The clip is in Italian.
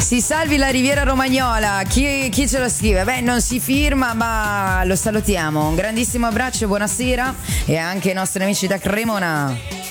Si salvi la Riviera Romagnola. Chi ce lo scrive? Beh, non si firma, ma lo salutiamo. Un grandissimo abbraccio, buonasera, e anche ai nostri amici da Cremona.